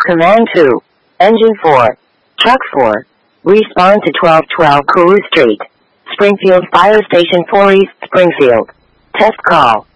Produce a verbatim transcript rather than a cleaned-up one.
Command two. Engine four. Truck four. Respond to twelve twelve Cooley Street. Springfield Fire Station four East Springfield. Test call.